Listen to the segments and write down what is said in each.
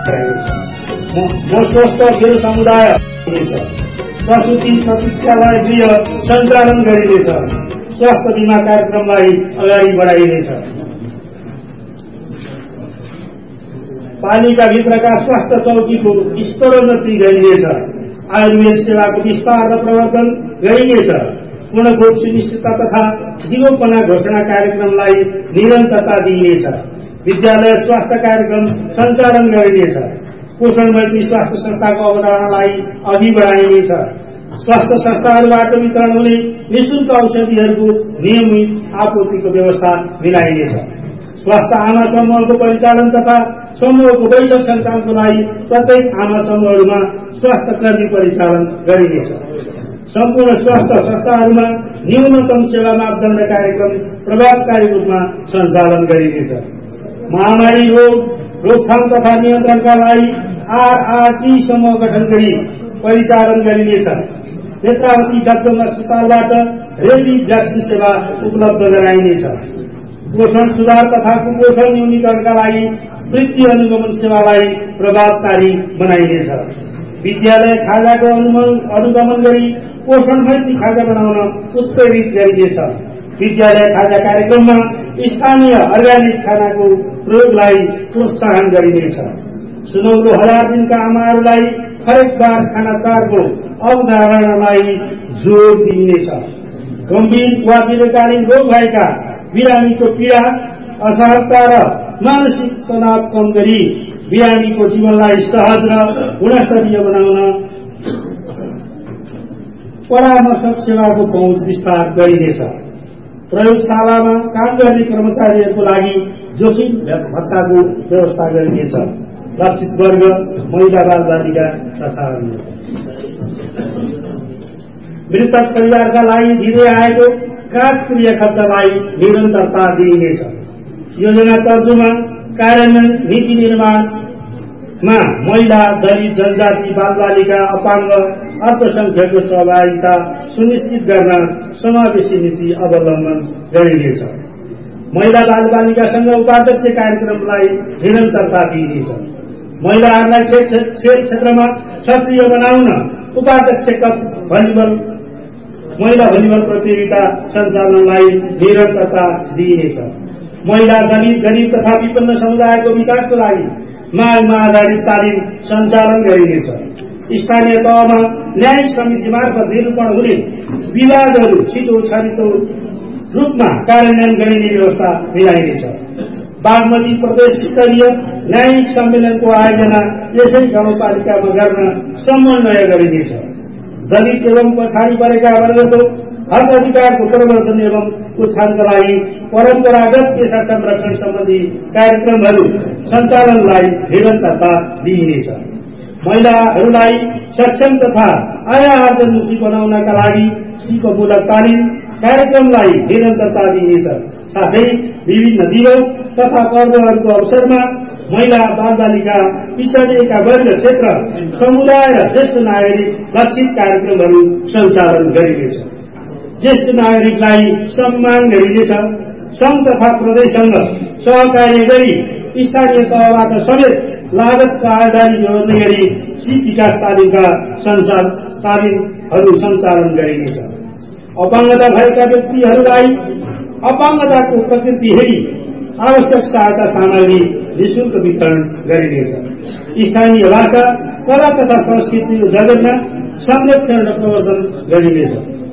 म स्वस्थ मेरो समुदाय हुनेछ। प्रसुति प्रतीक्षालाई गृह सञ्चालन गरिनेछ। स्वास्थ्य बीमा कार्यक्रमलाई अगाडि बढाइनेछ। पालिकाभित्रका स्वास्थ्य चौकीको स्तरोन्नति गरिनेछ। आयुर्वेद सेवाको विस्तार र प्रवर्धन गरिनेछ। पूर्णभोग सुनिश्चितता तथा दिगोपना घोषणा कार्यक्रमलाई निरन्तरता दिइनेछ। विद्यालय स्वास्थ्य कार्यक्रम सञ्चालन गरिनेछ। पोषण मैत्री स्वास्थ्य संस्थाको अवधारणालाई अघि बढाइनेछ। स्वास्थ्य संस्थाहरूबाट वितरण हुने निःशुल्क औषधिहरूको नियमित आपूर्तिको व्यवस्था मिलाइनेछ। स्वास्थ्य आमा समूहको परिचालन तथा समूहको बैठक सञ्चालनको लागि प्रत्येक आमा समूहहरूमा स्वास्थ्य कर्मी परिचालन गरिनेछ। सम्पूर्ण स्वास्थ्य संस्थाहरूमा न्यूनतम सेवा मापदण्ड कार्यक्रम प्रभावकारी रूपमा सञ्चालन गरिनेछ। महामारी रोकथाम तथा नियन्त्रणका लागि आरआरटी समूह गठन गरी परिचालन गरिनेछ। नेत्रावती डक्टर अस्पतालबाट रेबी भ्याक्सिन सेवा उपलब्ध गराइनेछ। पोषण सुधार तथा कुपोषण न्यूनीकरणका लागि वृत्ति अनुगमन सेवालाई प्रभावकारी बनाइनेछ। विद्यालय खाजाको अनुगमन गरी पोषण मैत्री खाजा बनाउन उत्प्रेरित गरिनेछ। विद्यालय खाजा कार्यक्रममा स्थानीय अर्ग्यानिक खानाको प्रयोगलाई प्रोत्साहन गरिनेछ। सुनौलो 1000 दिनका आमाहरूलाई हरेक बार खाना चारको अवधारणालाई जोड दिइनेछ। गम्भीर वा दीर्घकालीन रोग भएका बिरामीको पीडा, असहजता र मानसिक तनाव कम गरी बिरामीको जीवनलाई सहज र गुणस्तरीय बनाउन परामर्शक सेवाको पहुँच विस्तार गरिनेछ। प्रयोगशालामा काम गर्ने कर्मचारीहरूको लागि जोखिम भत्ताको व्यवस्था गरिनेछ। लक्षित वर्ग महिला बालबालिका तथा मृतक परिवारका लागि दिँदै आएको कागक्रिया खर्चलाई निरन्तरता दिइनेछ। योजना तर्जुमा कार्यान्वयन नीति निर्माणमा महिला, दलित, जनजाति, बालबालिका, अपाङ्ग, अल्पसंख्यकको सहभागिता सुनिश्चित गर्न समावेशी नीति अवलम्बन गरिनेछ। महिला बालबालिकासँग उपाध्यक्ष कार्यक्रमलाई निरन्तरता दिइनेछ। महिलाहरूलाई खेल क्षेत्रमा सक्रिय बनाउन उपाध्यक्ष कप महिला भलिबल प्रतियोगिता सञ्चालनलाई निरन्तरता दिइनेछ। महिला, दलित, गरीब तथा विपन्न समुदायको विकासको लागि मागमा आधारित तालिम सञ्चालन गरिनेछ। स्थानीय तहमा न्यायिक समिति मार्फत निरूपण हुने विवादहरू छिटो छरितो रूपमा कार्यान्वयन गरिने व्यवस्था मिलाइनेछ। बागमती प्रदेश स्तरीय न्यायिक सम्मेलनको आयोजना यसै गाउँपालिकामा गर्न समन्वय गरिनेछ। दलित एवं पछाडि परेका वर्गको हक अधिकारको प्रवर्धन एवं उत्थानका लागि परम्परागत पेशा संरक्षण सम्बन्धी कार्यक्रमहरू सञ्चालनलाई निरन्तरता दिइनेछ। महिलाहरूलाई सक्षम तथा आय आर्जनमुखी बनाउनका लागि सिपमूलक तालिम कार्यक्रमलाई निरन्तरता दिइनेछ। साथै विभिन्न दिवस तथा पर्वहरूको अवसरमा महिला, बालबालिका, पिछडिएका वर्ग क्षेत्र, समुदाय र ज्येष्ठ नागरिक लक्षित कार्यक्रमहरू सञ्चालन गरिनेछ। ज्येष्ठ नागरिकलाई सम्मान गरिनेछ। संघ तथा प्रदेशसँग सहकार्य गरी स्थानीय तहबाट समेत लागतका आधारित जोड्ने गरी सिप विकास तालिमहरू सञ्चालन गरिनेछ। अपाङ्गता भएका व्यक्तिहरूलाई अपाङ्गताको प्रकृति हेरी आवश्यक सहायता सामग्री निःशुल्क वितरण गरिनेछ। स्थानीय भाषा, कला तथा संस्कृतिको जगतमा संरक्षण र प्रवर्धन गरिनेछ।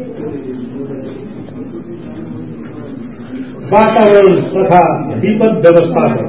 वातावरण तथा विपद व्यवस्थापन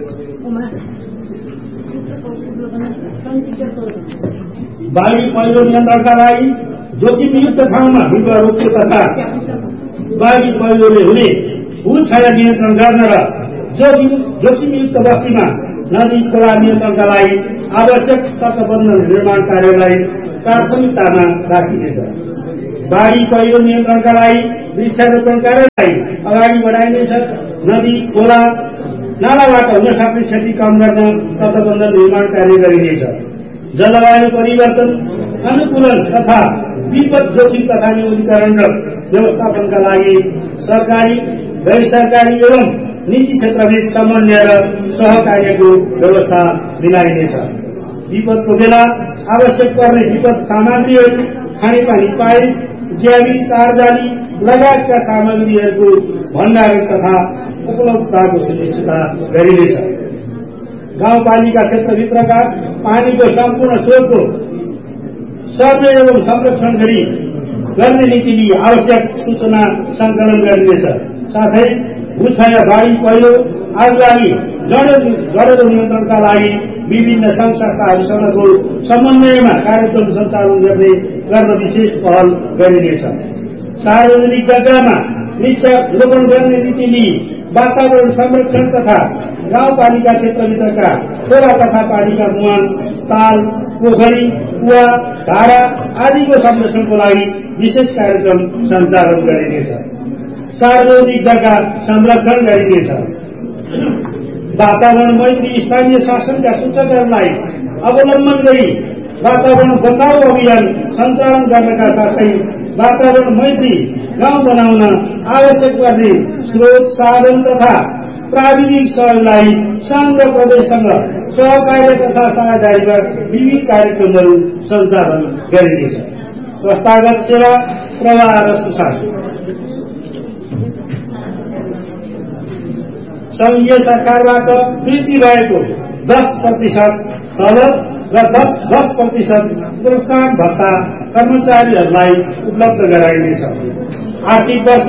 बाढी पहिरो नियन्त्रणका लागि जोखिमयुक्त ठाउँमा वृक्षारोपण तथा बाढी पहिरोले हुने भूक्षय नियन्त्रण गर्न र जोखिमयुक्त बस्तीमा नदी खोला नियन्त्रणका लागि आवश्यक तटबन्ध निर्माण कार्यलाई प्राथमिकतामा राखिनेछ। बाढी पहिरो नियन्त्रणका लागि वृक्षारोपण कार्यलाई अगाडि बढाइनेछ। नदी खोला नालाबाट हुन सक्ने क्षति कम गर्न तटबन्ध निर्माण कार्य गरिनेछ। जलवायु परिवर्तन अनुकूलन तथा विपद जोखिम तथा न्यूनीकरण र व्यवस्थापनका लागि सरकारी, गैर सरकारी एवं निजी क्षेत्रबीच समन्वय र सहकार्यको व्यवस्था मिलाइनेछ। विपदको बेला आवश्यक पर्ने विपद सामग्रीहरू, खानेपानी पाइप, ज्यामी, तारजाली लगायतका सामग्रीहरूको भण्डारण तथा उपलब्धताको सुनिश्चितता गरिनेछ। गाउँपालिका क्षेत्रभित्रका पानीको सम्पूर्ण स्रोतको सर्वे एवं संरक्षण गर्ने नीति लिई आवश्यक सूचना सङ्कलन गरिनेछ। साथै भूक्षय, बाढी, पहिरो, आगलागी, डढेलो नियन्त्रणका लागि विभिन्न सङ्घ संस्थाहरूसँगको समन्वयमा कार्यक्रम सञ्चालन गर्न विशेष पहल गरिनेछ। सार्वजनिक जग्गामा वृक्षारोपण गर्ने नीति लिई वातावरण संरक्षण तथा गाउँपालिका क्षेत्रभित्रका खोला तथा पानीका मुहान, ताल, पोखरी, कुवा, धारा आदिको संरक्षणको लागि विशेष कार्यक्रम सञ्चालन गरिनेछ। सार्वजनिक जग्गा संरक्षण गरिनेछ। वातावरण मैत्री स्थानीय शासनका सूचकहरूलाई अवलम्बन गरी वातावरण बचाउ अभियान सञ्चालन गर्नका साथै वातावरण मैत्री गाउँ बनाउन आवश्यक पर्ने स्रोत, साधन तथा प्राविधिक सहयोगलाई सङ्घ र प्रदेशसँग सहकार्य तथा साझेदारीमा विविध कार्यक्रमहरू सञ्चालन गरिनेछ। संस्थागत सेवा, प्रवाह र सुशासन। संघीय सरकारबाट वृद्धि भएको 10% तलब र 10% प्रोत्साहन भत्ता कर्मचारीहरूलाई उपलब्ध गराइनेछ। आर्थिक वर्ष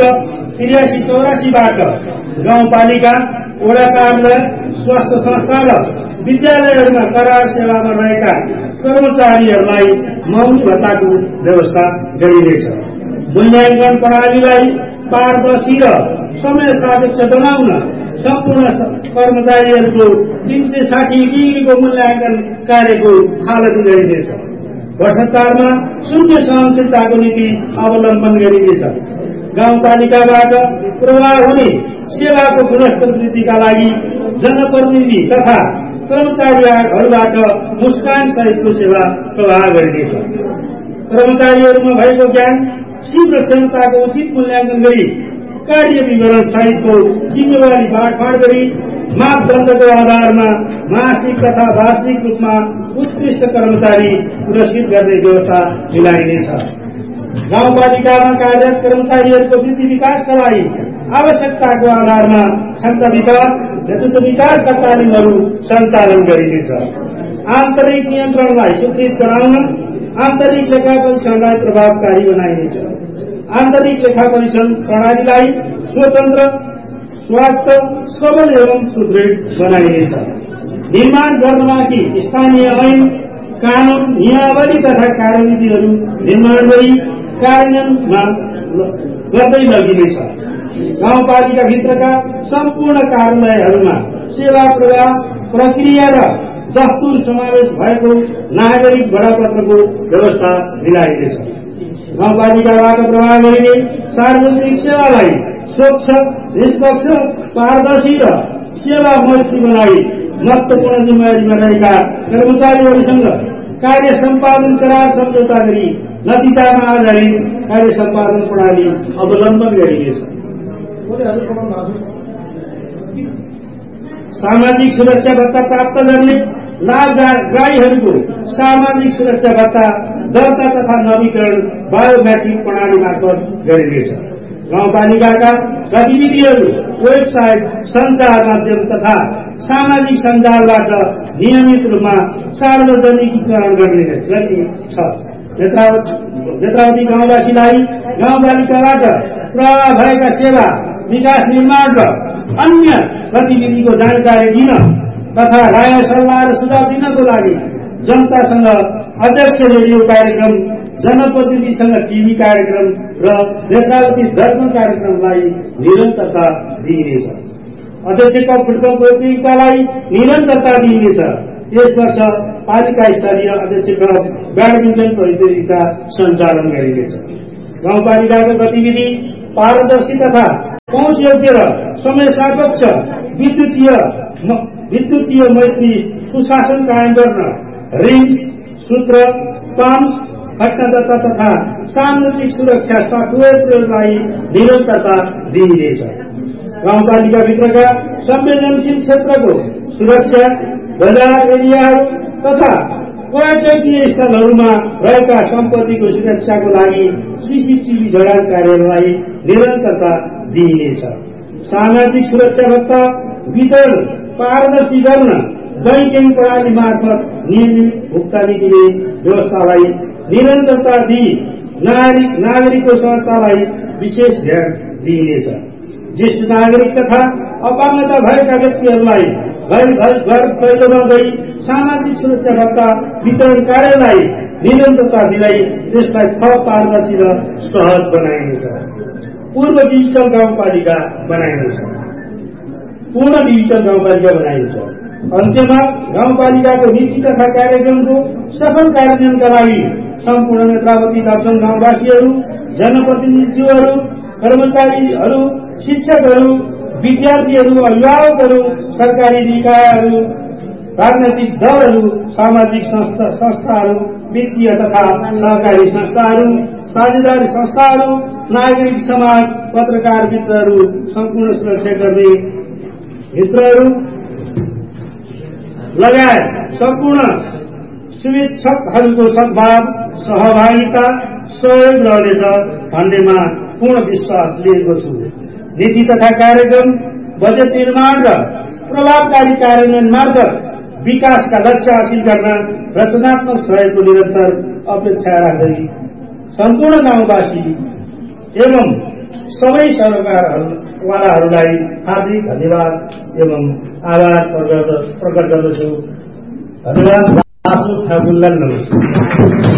83-84बाट गाउँपालिका, वडा कार्यालय, स्वास्थ्य संस्था र विद्यालयहरूमा करार सेवामा रहेका कर्मचारीहरूलाई मौनी भत्ताको व्यवस्था गरिनेछ। मूल्याङ्कन प्रणालीलाई पारदर्शी र समय सापेक्ष बनाउन सम्पूर्ण कर्मचारीहरूको 360 डिग्रीको मूल्याङ्कन कार्यको थालनी गरिनेछ। भ्रष्टाचारमा शून्य सहनशीलताको नीति अवलम्बन गरिनेछ। गाउँपालिकाबाट प्रवाह हुने सेवाको गुणस्तर वृद्धिका लागि जनप्रतिनिधि तथा कर्मचारीहरूबाट मुस्कान सहितको सेवा प्रवाह गरिनेछ। कर्मचारीहरूमा भएको ज्ञान, शीघ्र क्षमताको उचित मूल्याङ्कन गरी कार्य विवरण सहितको जिम्मेवारी बाँडफाँड गरी मापदण्डको आधारमा मासिक तथा वार्षिक रूपमा उत्कृष्ट कर्मचारी पुरस्कृत गर्ने व्यवस्था मिलाइनेछ। गाउँपालिकामा कार्यरत कर्मचारीहरूको वृद्धि विकासका लागि आवश्यकताको आधारमा क्षमता विकास, नेतृत्व विकासका तालिमहरू सञ्चालन गरिनेछ। आन्तरिक नियन्त्रणलाई सुदृढ बनाउन आन्तरिक लेखा परीक्षणलाई प्रभावकारी बनाइनेछ। आन्तरिक लेखा परीक्षण प्रणालीलाई स्वतन्त्र, स्वायत्त, सबल एवं सुदृढ बनाइनेछ। निर्माण गर्नमाथि स्थानीय ऐन, कानून, नियमावली तथा कार्यविधिहरू निर्माण गरी कार्यान्वयनमा गर्दै लगिनेछ। गाउँपालिकाभित्रका सम्पूर्ण कार्यालयहरूमा सेवा प्रवाह, प्रक्रिया र दस्तुर समावेश भएको नागरिक बडापत्रको व्यवस्था मिलाइनेछ। गाउँपालिकाबाट प्रवाह गरिने सार्वजनिक सेवालाई स्वच्छ, निष्पक्ष, पारदर्शी र सेवा मैत्री बनाई महत्वपूर्ण जिम्मेवारीमा रहेका कर्मचारीहरूसँग कार्य सम्पादन करार सम्झौता गरी नतिजामा आधारित कार्य सम्पादन प्रणाली अवलम्बन गरिनेछ। सामाजिक सुरक्षा भत्ता प्राप्त गर्ने लाभग्राहीहरूको सामाजिक सुरक्षा भत्ता दर्ता तथा नवीकरण बायोमेट्रिक प्रणाली मार्फत गरिनेछ। गाउँपालिकाका गतिविधिहरू वेबसाइट, सञ्चार माध्यम तथा सामाजिक सञ्जालबाट नियमित रूपमा सार्वजनिकीकरण गरिनेछ। नेत्रावती गाउँवासीलाई गाउँपालिकाबाट प्रवाह भएका सेवा, विकास, निर्माण र अन्य गतिविधिको जानकारी दिन तथा राय सल्लाह र सुझाव दिनको लागि जनतासँग अध्यक्ष रेडियो कार्यक्रम, जनप्रतिनिधिसँग टिभी कार्यक्रम र नेत्रावती दर्पण कार्यक्रमलाई निरन्तरता दिइनेछ। अध्यक्ष कप फुटबल प्रतियोगितालाई निरन्तरता दिइनेछ। यस वर्ष पालिका स्तरीय अध्यक्ष कप ब्याडमिन्टन प्रतियोगिता सञ्चालन गरिनेछ। गाउँपालिकाको गतिविधि पारदर्शी तथा पहुँचयोग्य र समय सापेक्ष विद्युतीय मैत्री सुशासन कायम गर्न रिङ्स, सूत्र, पम्प, घटनादत्ता तथा सामुद्रिक सुरक्षा सफ्टवेयर प्रयोगलाई निरन्तरता दिइनेछ। गाउँपालिकाभित्रका संवेदनशील क्षेत्रको सुरक्षा, बजार एरियाहरू तथा पर्यटकीय स्थलहरूमा रहेका सम्पत्तिको सुरक्षाको लागि सीसीटीभी जडान कार्यलाई निरन्तरता दिइनेछ। सामाजिक सुरक्षा भत्ता वितरण पारदर्शी गर्न बैंकिङ प्रणाली मार्फत नियमित भुक्तानी दिने व्यवस्थालाई निरन्तरता दिई नागरिकको सुरक्षालाई विशेष ध्यान दिइनेछ। ज्येष्ठ नागरिक तथा अपाङ्गता भएका व्यक्तिहरूलाई घर पहिलोमा गई सामाजिक सुरक्षा भत्ता वितरण कार्यलाई निरन्तरता दिँदै त्यसलाई थप पारदर्शी र सहज बनाइनेछ। पूर्ण डिजिटल गाउँपालिका बनाइनेछ। पूर्ण डिजिटल गाउँपालिका बनाइनेछ। अन्त्यमा गाउँपालिकाको नीति तथा कार्यक्रमको सफल कार्यान्वयनका लागि सम्पूर्ण नेत्रावती दर्शन गाउँवासीहरू, जनप्रतिनिधिहरू, कर्मचारीहरू, शिक्षकहरू, विद्यार्थीहरू, अभिभावकहरू, सरकारी निकायहरू, राजनैतिक दलहरू, सामाजिक संस्थाहरू, वित्तीय तथा सहकारी संस्थाहरू, साझेदारी संस्थाहरू, नागरिक समाज, पत्रकार मित्रहरू, सम्पूर्ण सुरक्षाकर्मी मित्रहरू लगायत सम्पूर्ण शुभेच्छकहरूको सद्भाव, सहभागिता, सहयोग रहनेछ भन्नेमा पूर्ण विश्वास लिएको छु। नीति तथा कार्यक्रम, बजेट निर्माण र प्रभावकारी कार्यान्वयन मार्फत विकासका लक्ष्य हासिल गर्न रचनात्मक सहयोगको निरन्तर अपेक्षा राख्दै सम्पूर्ण गाउँवासी एवं सबै सरकारवालाहरूलाई हार्दिक धन्यवाद एवं आभार प्रकट गर्दछु। धन्यवाद। आफ्नो ठाकुरलाई नमस्कार।